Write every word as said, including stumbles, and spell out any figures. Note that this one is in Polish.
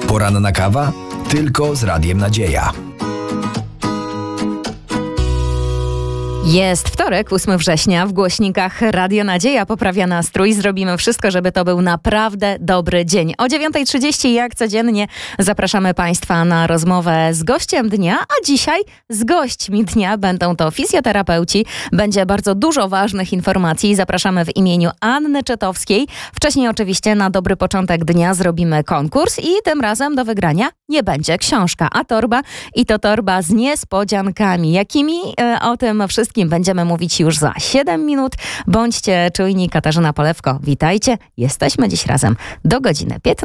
Poranna kawa? Tylko z Radiem Nadzieja. Jest wtorek, ósmego września. W głośnikach Radio Nadzieja poprawia nastrój. Zrobimy wszystko, żeby to był naprawdę dobry dzień. O dziewiąta trzydzieści jak codziennie zapraszamy Państwa na rozmowę z gościem dnia, a dzisiaj z gośćmi dnia będą to fizjoterapeuci. Będzie bardzo dużo ważnych informacji. Zapraszamy w imieniu Anny Czytowskiej. Wcześniej oczywiście na dobry początek dnia zrobimy konkurs i tym razem do wygrania nie będzie książka, a torba i to torba z niespodziankami. Jakimi? E, o tym wszystkim będziemy mówić już za siedem minut. Bądźcie czujni. Katarzyna Polewko, witajcie. Jesteśmy dziś razem do godziny piętnastej.